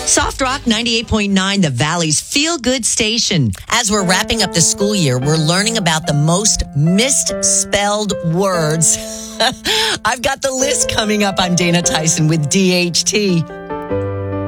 Soft Rock 98.9, the Valley's feel-good station. As we're wrapping up the school year, we're learning about the most misspelled words. I've got the list coming up. I'm Dana Tyson with DHT.